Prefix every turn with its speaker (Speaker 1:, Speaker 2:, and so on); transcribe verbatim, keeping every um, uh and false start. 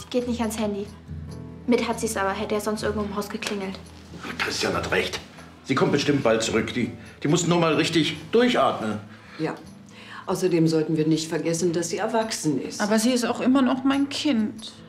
Speaker 1: Geht nicht ans Handy. Mit hat sie's aber, hätte er sonst irgendwo im Haus geklingelt.
Speaker 2: Christian hat recht. Sie kommt bestimmt bald zurück. Die, die muss nur mal richtig durchatmen.
Speaker 3: Ja. Außerdem sollten wir nicht vergessen, dass sie erwachsen ist.
Speaker 4: Aber sie ist auch immer noch mein Kind.